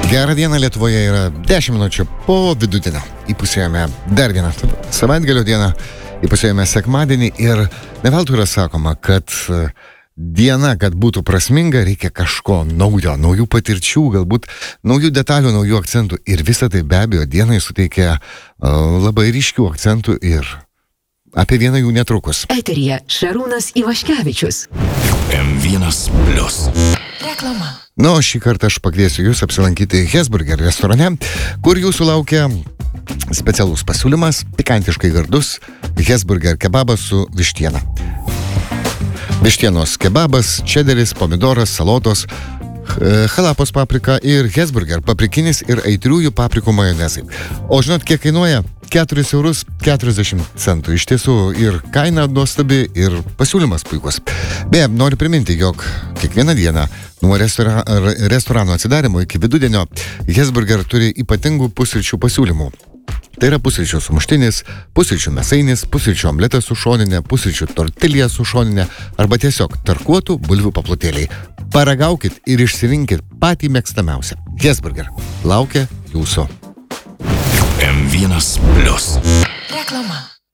Gerą dieną, Lietuvoje yra 10 minučių po vidudienio. Įpusėjome dar vieną savaitgalio dieną, įpusėjome sekmadienį ir ne veltui yra sakoma, kad diena, kad būtų prasminga, reikia kažko naujo, naujų patirčių, galbūt naujų detalių, naujų akcentų. Ir visą tai be abejo dienai suteikia labai ryškių akcentų ir apie vieną jų netrukus. Eteryje Šarūnas Ivaškevičius. M1+. Reklama. Na, o šį kartą aš pakviesiu jūs apsilankyti Hesburger restorane, kur jūsų laukia specialus pasiūlymas, pikantiškai gardus Hesburger kebabas su vištiena. Vištienos kebabas, čederis, pomidoras, salotos, halapos paprika ir Hesburger paprikinis ir aitriųjų paprikų majonezai. O žinot, kiek kainuoja? 4,40 €. Iš tiesų ir kaina nuostabi, ir pasiūlymas puikus. Beje, noriu priminti, jog kiekvieną dieną nuo restorano atsidarimo iki vidudienio Hesburger turi ypatingų pusryčių pasiūlymų. Tai yra pusryčių sumuštinis, pusryčių mėsainis, pusryčių omletas su šoninė, pusryčių tortilija su šoninė arba tiesiog tarkuotų bulvių paplotėliai. Paragaukit ir išsirinkit patį mėgstamiausią. Hesburger laukia jūsų. M1+. Reklama.